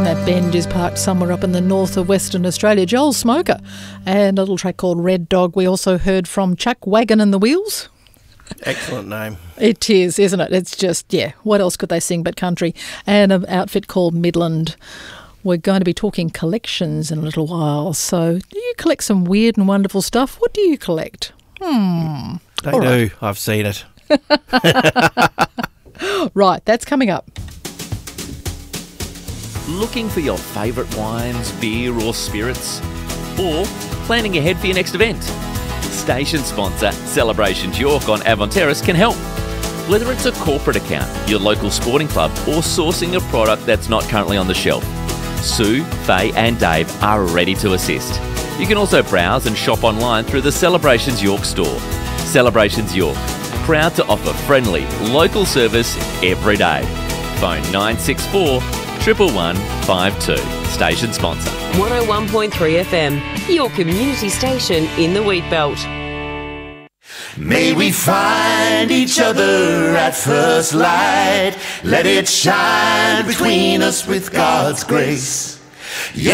that Bend is parked somewhere up in the north of Western Australia. Joel Smoker and a little track called Red Dog. We also heard from Chuck Wagon and the Wheels. Excellent name. It is, isn't it? It's just, yeah, what else could they sing but country? And an outfit called Midland. We're going to be talking collections in a little while. So do you collect some weird and wonderful stuff? What do you collect? They do. I've seen it. Right, that's coming up. Looking for your favourite wines, beer or spirits? Or planning ahead for your next event? Station sponsor Celebrations York on Avon Terrace can help. Whether it's a corporate account, your local sporting club or sourcing a product that's not currently on the shelf, Sue, Faye and Dave are ready to assist. You can also browse and shop online through the Celebrations York store. Celebrations York, proud to offer friendly, local service every day. Phone 964 11152. Station sponsor. 101.3 FM, your community station in the Wheat Belt. May we find each other at first light. Let it shine between us with God's grace.